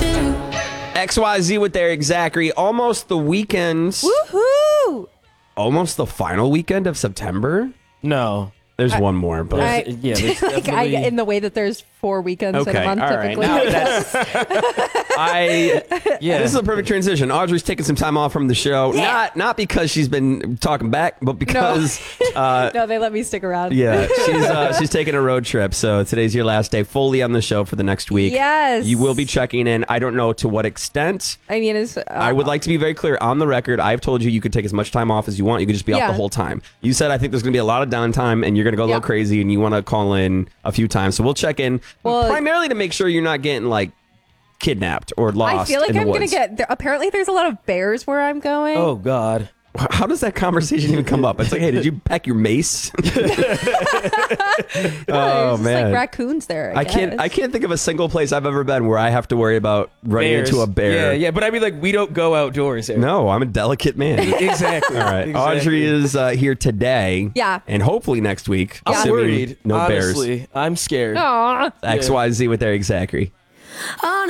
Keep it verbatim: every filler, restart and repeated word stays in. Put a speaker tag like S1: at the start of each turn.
S1: X Y Z with Eric Zachary. Almost the weekend.
S2: Woohoo!
S1: Almost the final weekend of September.
S3: No.
S1: There's
S2: I-
S1: one more, but
S2: I-
S3: yeah, there's
S2: like I,
S3: definitely-
S2: in the way that there's four weekends in
S1: okay,
S2: a month
S1: all right.
S2: typically.
S1: Now that's, I
S3: Yeah.
S1: this is a perfect transition. Audrey's taking some time off from the show,
S2: Yeah.
S1: not not because she's been talking back, but because uh,
S2: no, they let me stick around.
S1: yeah, she's uh, she's taking a road trip. So today's your last day fully on the show for the next week.
S2: Yes.
S1: You will be checking in. I don't know to what extent.
S2: I mean, it's. Uh,
S1: I would like to be very clear on the record. I've told you you could take as much time off as you want. You could just be off
S2: Yeah.
S1: the whole time. You said I think there's going to be a lot of downtime and you're going to go a
S2: Yeah.
S1: little crazy and you want to call in a few times. So we'll check in
S2: Well-
S1: primarily to make sure you're not getting like kidnapped or lost.
S2: I feel like
S1: in the
S2: I'm gonna
S1: woods.
S2: get. There, apparently, there's a lot of bears where I'm going.
S3: Oh, God.
S1: How does that conversation even come up? It's like, hey, did you pack your mace?
S2: No,
S1: oh
S2: there's just,
S1: man,
S2: like raccoons there. I,
S1: I can't.
S2: guess.
S1: I can't think of a single place I've ever been where I have to worry about running
S3: Bears.
S1: into a bear.
S3: Yeah, yeah. But I mean, like, we don't go outdoors. Eric.
S1: No, I'm a delicate man.
S3: Exactly.
S1: All right,
S3: Exactly.
S1: Audrey is uh, here today.
S2: Yeah.
S1: and hopefully next week.
S3: I'm
S1: assuming
S3: worried.
S1: No bears.
S3: honestly. I'm scared.
S2: Aw.
S1: X Y Z with Eric Zachary.
S4: On